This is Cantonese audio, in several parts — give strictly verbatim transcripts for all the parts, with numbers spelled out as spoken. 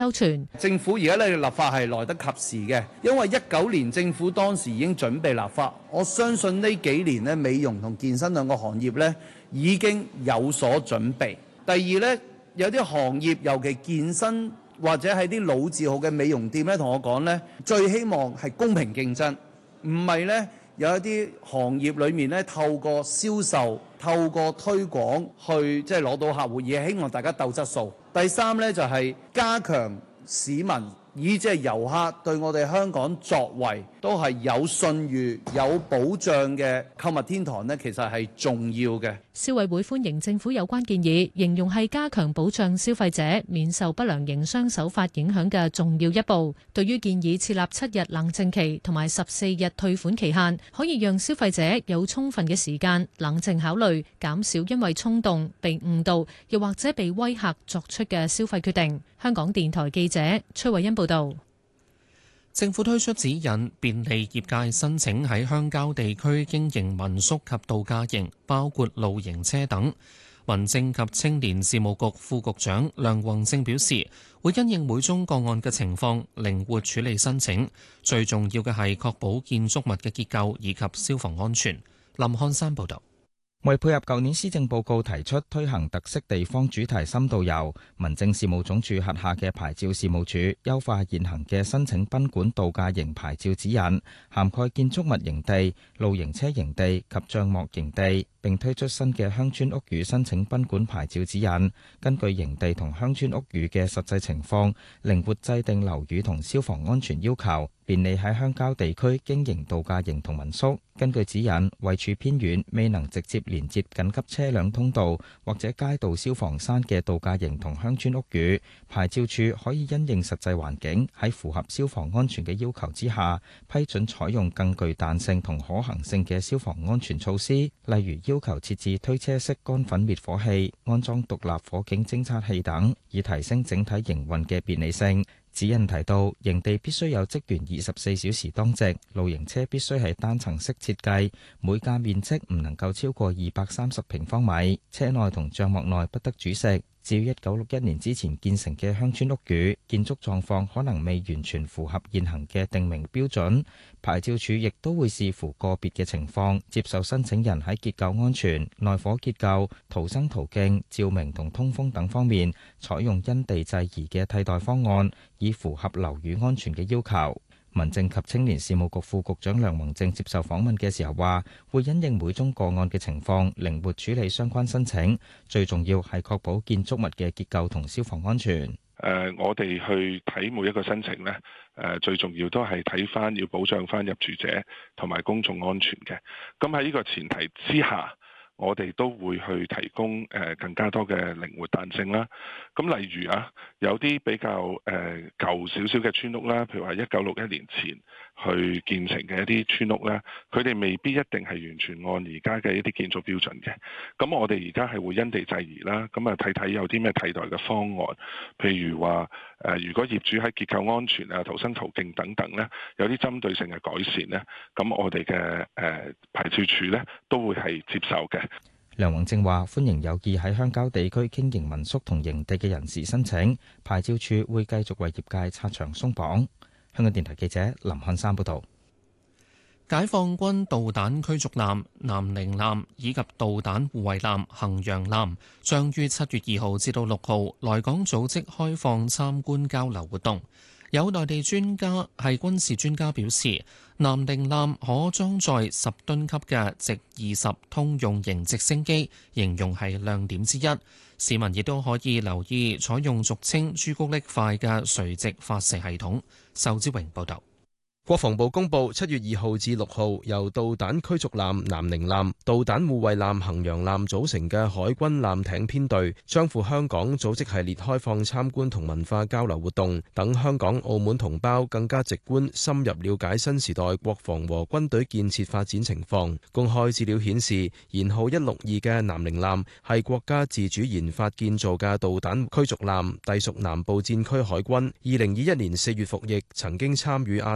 周全政府而家咧立法係來得及時嘅，因為一九年政府當時已經準備立法，我相信呢幾年咧美容同健身兩個行業咧已經有所準備。第二咧，有啲行業尤其健身或者係啲老字號嘅美容店咧，同我講咧，最希望係公平競爭，唔係咧有一啲行業裏面咧透過銷售、透過推廣去即係攞到客戶，而係希望大家鬥質素。第三咧就係加強市民以即係遊客對我哋香港作為都係有信譽、有保障嘅購物天堂呢，其實係重要嘅。 消委會歡迎政府有關建議，形容係加強保障消費者免受不良營商手法影響嘅重要一步。對於建議設立七日冷靜期同埋十四日退款期限，可以讓消費者有充分嘅時間冷靜考慮，減少因為衝動、被誤導又或者被威嚇作出嘅消費決定。香港電台記者崔慧欣報道。 政府推出指引，便利業界申請喺鄉郊地區經營民宿及度假營，包括露營車等。民政及青年事務局副局長梁宏正表示，會因應每宗個案嘅情況，靈活處理申請。最重要嘅係確保建築物嘅結構以及消防安全。林漢山報導。 為配合舊年施政報告提出推行特色地方主題深度遊，民政事務總署轄下嘅牌照事務處優化現行嘅申請賓館度假營牌照指引，涵蓋建築物營地、露營車營地及帳幕營地，並推出新嘅鄉村屋宇申請賓館牌照指引，根據營地同鄉村屋宇嘅實際情況，靈活制定樓宇同消防安全要求，便利喺鄉郊地區經營度假營同民宿。根據指引，位處偏遠未能直接連接緊急車輛通道或者街道消防山嘅度假營同鄉村屋宇，牌照處可以因應實際環境，喺符合消防安全嘅要求之下，批准採用更具彈性同可行性嘅消防安全措施，例如要求設置推車式乾粉滅火器、安裝獨立火警偵測器等，以提升整體營運嘅便利性。指引提到，營地必須有職員二十四小時當值，露營車必須係單層式設計，每架面積唔能夠超過二百三十平方米，車內同帳幕內不得煮食。至於一九六一年之前建成嘅鄉村屋宇，建築狀況可能未完全符合現行嘅定名標準，牌照處亦都會視乎個別嘅情況，接受申請人喺結構安全、內火結構、逃生途徑、照明同通風等方面採用因地制宜嘅替代方案，以符合樓宇安全嘅要求。民政及青年事務局副局長梁宏正接受訪問嘅時候話，會因應每宗個案嘅情況，靈活處理相關申請。最重要係確保建築物嘅結構同消防安全。 誒、呃，我哋去睇每一個申請呢，誒、呃，最重要都係睇翻要保障翻入住者同埋公眾安全嘅。咁喺呢個前提之下，我哋都會去提供誒更加多嘅靈活彈性啦。咁例如啊，有啲比較誒舊少少嘅村屋啦，譬如話一九六一年前去建成嘅一啲村屋咧，佢哋未必一定係完全按而家嘅一啲建築標準嘅。咁我哋而家係會因地制宜啦，咁啊睇睇有啲咩替代嘅方案，譬如話誒，如果業主喺結構安全啊、逃生途徑等等咧，有啲針對性嘅改善咧，咁我哋嘅誒牌照處咧都會係接受嘅。 梁宏正話：歡迎有意喺鄉郊地區經營民宿同營地嘅人士申請，牌照處會繼續為業界拆牆鬆綁。香港電台記者林漢山報導。 解放軍導彈驅逐艦南寧艦以及導彈護衛艦衡陽艦將於七月二號至到六號來港組織開放參觀交流活動。有內地專家係軍事專家表示，南寧艦可裝載十噸級嘅直二十通用型直升機，形容係亮點之一。市民亦都可以留意採用俗稱朱古力塊嘅垂直發射系統。仇志榮報導。 國防部公布，七月二號至六號由導彈驅逐艦南寧艦、導彈護衛艦衡陽艦組成嘅海軍艦艇編隊，將赴香港組織系列開放參觀同文化交流活動，等香港、澳門同胞更加直觀、深入了解新時代國防和軍隊建設發展情況。公開資料顯示，舷號一六二嘅南寧艦係國家自主研發建造嘅導彈驅逐艦，隸屬南部戰區海軍。二零二一年四月服役，曾經參與亞丁灣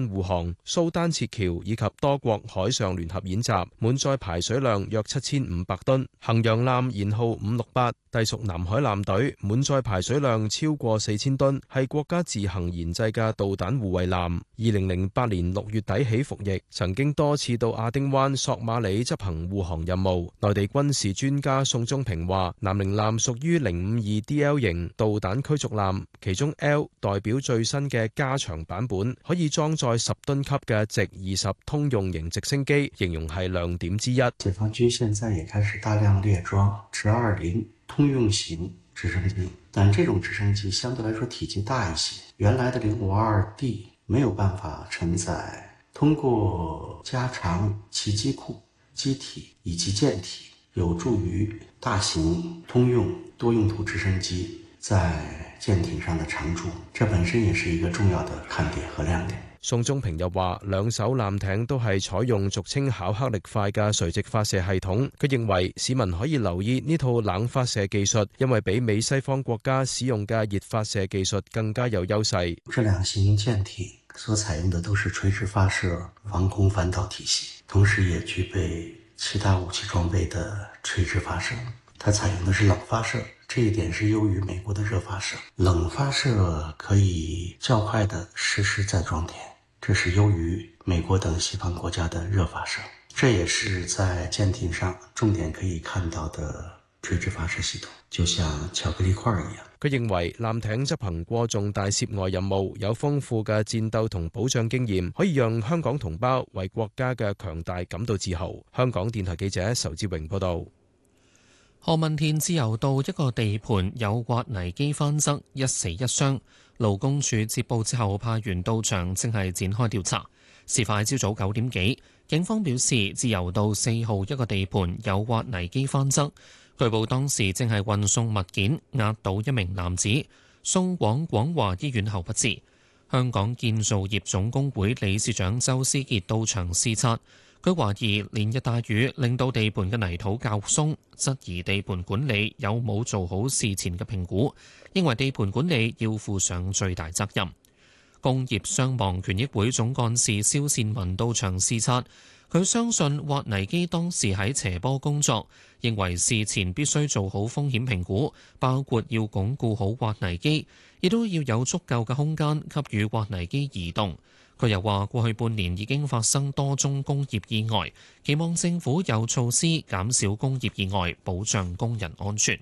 灣護航、蘇丹撤僑以及多國海上聯合演習，滿載排水量約七千五百噸。衡陽艦舷號五六八隸屬南海艦隊，滿載排水量超過四千噸，係國家自行研製嘅導彈護衛艦。二零零八年六月底起服役，曾經多次到亞丁灣、索馬里執行護航任務。內地軍事專家宋忠平話，南寧艦屬於零五二 D L 型導彈驅逐艦，其中 L 代表最新嘅加長版本，可以裝載十噸級嘅直二十通用型直升機，形容係亮點之一。 解放軍現在也開始大量列裝直二零通用型直升機，但這種直升機相對來說體積大一些，原來的零五二 D 沒有辦法承載，通過加長其機庫、機體以及艦體，有助於大型通用多用途直升機在艦艇上的常駐，這本身也是一個重要的看點和亮點。 宋忠平又話，兩艘艦艇都係採用俗稱巧克力塊嘅垂直發射系統。佢認為市民可以留意呢套冷發射技術，因為比美西方國家使用嘅熱發射技術更加有優勢。 這兩型艦艇所採用的都是垂直發射防空反導體系，同時也具備其他武器裝備的垂直發射。它採用的是冷發射，這一點是優於美國的熱發射。冷發射可以較快地實施再裝填，這是優於美國等西方國家的熱發射。這也是在艦艇上重點可以看到的垂直發射系統，就像巧克力塊一樣。 佢認為艦艇執行過重大涉外任務，有豐富嘅戰鬥同保障經驗，可以讓香港同胞為國家嘅強大感到自豪。香港電台記者仇志榮報道。 何文田自由道一個地盤有挖泥機翻側，一死一傷。勞工處接報之後派員到場，正係展開調查。事發朝早九點幾，警方表示自由道四號一個地盤有挖泥機翻側，據報當時正係運送物件，壓倒一名男子，送往廣華醫院後不治。香港建造業總工會理事長周思傑到場視察。佢懷疑連日大雨令到地盤嘅泥土較鬆，質疑地盤管理有冇做好事前嘅評估，認為地盤管理要負上最大責任。工業傷亡權益會總幹事蕭善文到場視察，佢相信挖泥機當時喺斜坡工作，認為事前必須做好風險評估，包括要鞏固好挖泥機，亦都要有足夠嘅空間給予挖泥機移動。佢又話：過去半年已經發生多宗工業意外，期望政府有措施減少工業意外，保障工人安全。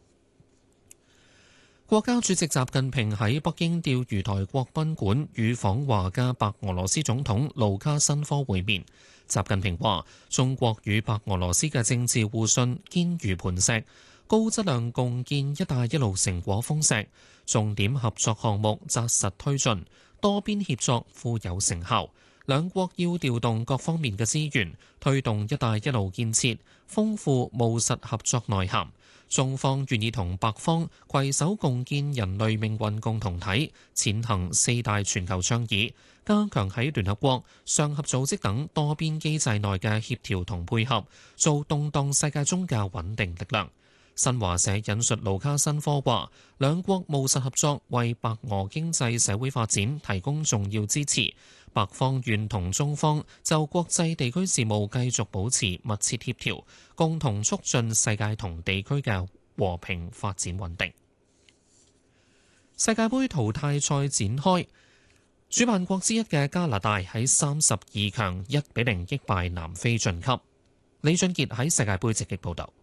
國家主席習近平喺北京釣魚台國賓館與訪華嘅白俄羅斯總統盧卡申科會面。習近平話：中國與白俄羅斯嘅政治互信堅如磐石，高質量共建「一帶一路」成果豐碩，重點合作項目紮實推進。多邊協作富有成效，兩國要調動各方面嘅資源，推動「一帶一路」建設，豐富務實合作內涵。中方願意同白方攜手共建人類命運共同體，踐行四大全球倡議，加強喺聯合國、上合組織等多邊機制內嘅協調同配合，做動盪世界中嘅穩定力量。新華社引述盧卡申科話，兩國務實合作為白俄經濟社會發展提供重要支持，白方願同中方就國際地區事務繼續保持密切協調，共同促進世界同地區嘅和平發展穩定。世界盃淘汰賽展開，主辦國之一嘅加拿大喺三十二強一比零擊敗南非晉級。李俊傑喺世界盃直擊報導。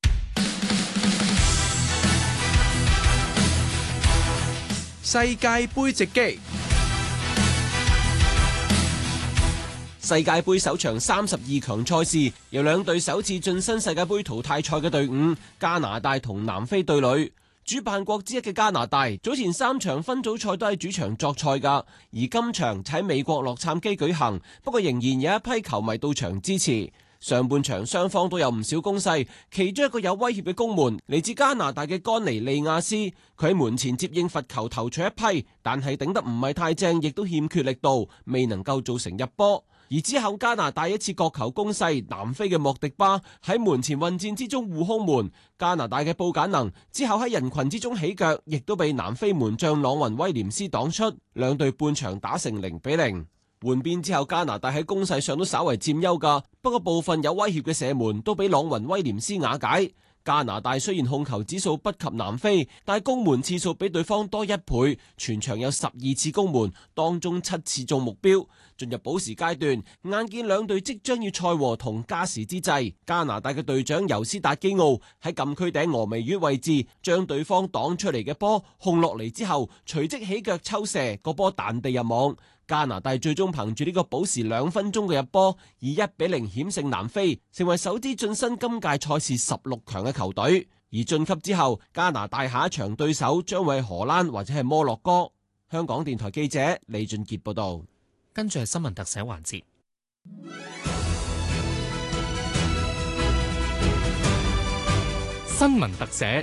世界盃直擊，世界盃首場三十二強賽事，由兩隊首次晉身世界盃淘汰賽嘅隊伍加拿大同南非對壘。主辦國之一嘅加拿大早前三場分組賽都喺主場作賽噶，而今場喺美國洛杉磯舉行，不過仍然有一批球迷到場支持。上半場雙方都有唔少攻勢，其中一個有威脅嘅攻門嚟自加拿大嘅甘尼利亞斯，佢喺門前接應罰球頭槌一批，但係頂得唔係太正，亦都欠缺力度，未能夠造成入波。而之後加拿大一次角球攻勢，南非嘅莫迪巴喺門前混戰之中護空門，加拿大嘅布簡能之後喺人群之中起腳，亦都被南非門將朗雲威廉斯擋出，兩隊半場打成零比零。 換邊之後，加拿大喺攻勢上都稍為佔優㗎，不過部分有威脅嘅射門都俾朗雲威廉斯瓦解。加拿大雖然控球指數不及南非，但係攻門次數比對方多一倍，全場有十二次攻門，當中七次中目標。進入補時階段，眼見兩隊即將要賽和同加時之際，加拿大嘅隊長尤斯達基奧喺禁區頂峨眉月位置將對方擋出嚟嘅波控落嚟之後，隨即起腳抽射，個波彈地入網。加拿大最終憑住呢個補時兩分鐘嘅入波，以一比零險勝南非，成為首支晉身今屆賽事十六強嘅球隊。而晉級之後，加拿大下一場對手將會係荷蘭或者係摩洛哥。香港電台記者李俊傑報道。 跟住係新聞特寫環節。新聞特寫。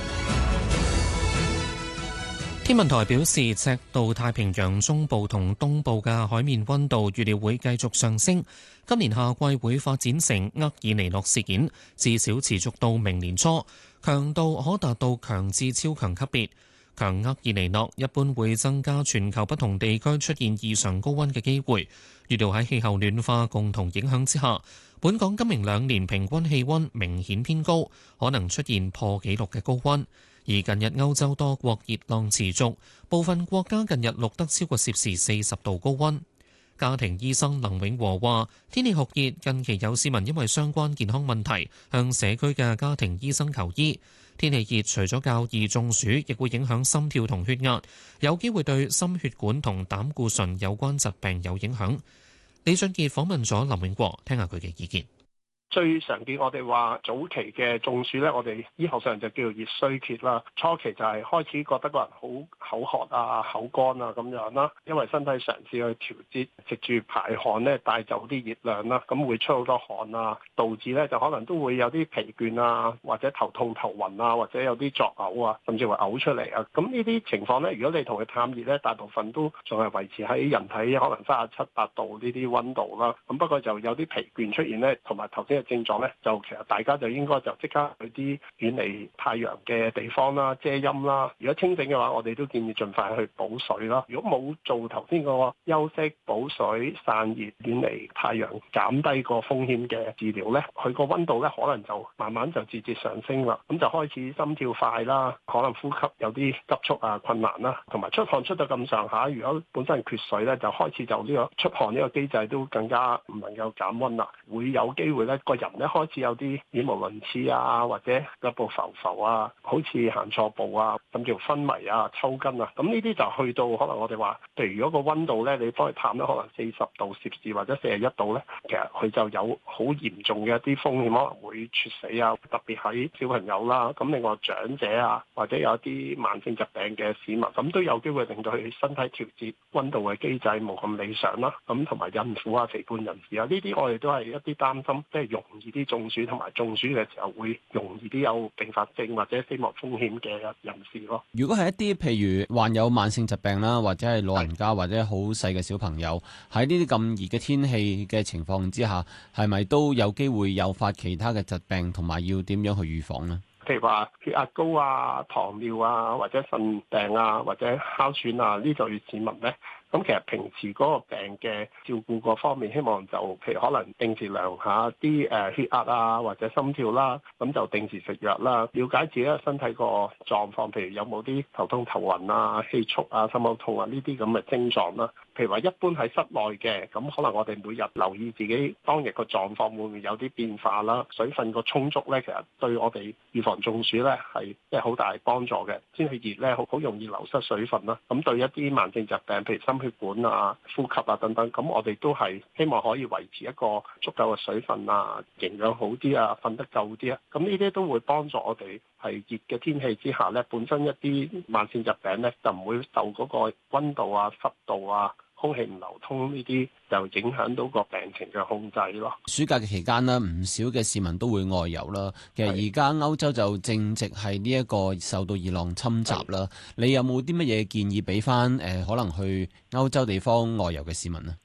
天文台表示，赤道太平洋中部同東部嘅海面溫度預料會繼續上升，今年夏季會發展成厄爾尼諾事件，至少持續到明年初，強度可達到強至超強級別。強厄爾尼諾一般會增加全球不同地區出現異常高溫嘅機會。預料喺氣候暖化共同影響之下，本港今明兩年平均氣溫明顯偏高，可能出現破紀錄嘅高溫。而近日歐洲多國熱浪持續，部分國家近日錄得超過攝氏四十度高溫。家庭醫生林永和話：天氣酷熱，近期有市民因為相關健康問題向社區嘅家庭醫生求醫。天氣熱除咗較易中暑，亦會影響心跳同血壓，有機會對心血管同膽固醇有關疾病有影響。李俊傑訪問咗林永和，聽下佢嘅意見。 最常見我哋話早期嘅中暑咧，我哋醫學上就叫做熱衰竭啦。初期就係開始覺得個人好口渴啊、口乾啊咁樣啦，因為身體嘗試去調節，藉住排汗咧帶走啲熱量啦，咁會出好多汗啊，導致咧就可能都會有啲疲倦啊，或者頭痛頭暈啊，或者有啲作嘔啊，甚至會嘔出嚟啊。咁呢啲情況咧，如果你同佢探熱咧，大部分都仲係維持喺人體可能三十七八度呢啲溫度啦。咁不過就有啲疲倦出現咧，同埋頭先症狀咧，就其實大家就應該就即刻去啲遠離太陽嘅地方啦、遮陰啦。如果清醒嘅話，我哋都建議盡快去補水啦。如果冇做頭先嗰個休息、補水、散熱、遠離太陽、減低個風險嘅治療咧，佢個溫度咧可能就慢慢就節節上升啦。咁就開始心跳快啦，可能呼吸有啲急促啊、困難啦，同埋出汗出到咁上下。如果本身缺水咧，就開始就呢個出汗呢個機制都更加唔能夠減溫啦，會有機會咧個人咧開始有啲語無倫次啊，或者腳步浮浮啊，好似行錯步啊，甚至乎昏迷啊、抽筋啊，咁呢啲就去到可能我哋話，譬如如果個溫度咧，你幫佢探咧，可能四十度攝氏或者四十一度咧，其實佢就有好嚴重嘅一啲風險，可能會猝死啊，特別喺小朋友啦，咁另外長者啊，或者有啲慢性疾病嘅市民，咁都有機會令到佢身體調節溫度嘅機制冇咁理想啦。咁同埋孕婦啊、肥胖人士啊，呢啲我哋都係一啲擔心，即係容易啲中暑，同埋中暑嘅時候會容易啲有併發症或者死亡風險嘅人士咯。 如果係一啲譬如患有慢性疾病啦，或者係老人家或者好細嘅小朋友，喺呢啲咁熱嘅天氣嘅情況之下，係咪都有機會誘發其他嘅疾病，同埋要點樣去預防呢？ 譬如話血壓高啊、糖尿啊，或者腎病啊，或者哮喘啊，呢類市民呢，咁其實平時嗰個病嘅照顧嗰方面，希望就譬如可能定時量下啲誒血壓啊，或者心跳啦，咁就定時食藥啦，了解自己嘅身體個狀況，譬如有冇啲頭痛頭暈啊、氣促啊、心口痛啊呢啲咁嘅症狀啦。譬如話一般喺室內嘅，咁可能我哋每日留意自己當日個狀況會唔會有啲變化啦，水分個充足咧，其實對我哋預防中暑咧係即係好大幫助嘅。天氣熱咧，好好容易流失水分啦，咁對一啲慢性疾病，譬如心血管啊、呼吸啊等等，咁我哋都係希望可以維持一個足夠嘅水分啊、營養好啲啊、瞓得夠啲啊，咁呢啲都會幫助我哋係熱嘅天氣之下咧，本身一啲慢性疾病咧就唔會受嗰個溫度啊、濕度啊、空氣唔流通呢啲就影響到個病情嘅控制咯。 暑假嘅期間呢，唔少嘅市民都會外遊啦。其實而家歐洲就正值係呢一個受到熱浪侵襲啦。你有冇啲乜嘢建議俾翻誒可能去歐洲地方外遊嘅市民呢？ 都好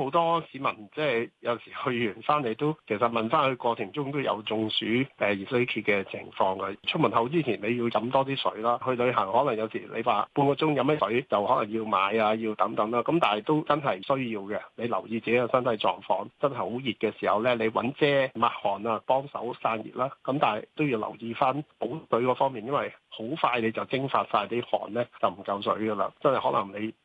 好多市民即係有時去完翻嚟都其實問翻佢過程中都有中暑誒熱衰竭嘅情況嘅。出門口之前你要飲多啲水啦。去旅行可能有時你話半個鐘飲咩水就可能要買啊，要等等啦。咁但係都真係需要嘅。你留意自己嘅身體狀況，真係好熱嘅時候咧，你揾遮抹汗啊，幫手散熱啦。咁但係都要留意翻補水嗰方面，因為好快你就蒸發晒啲汗咧，就唔夠水噶啦。真係可能你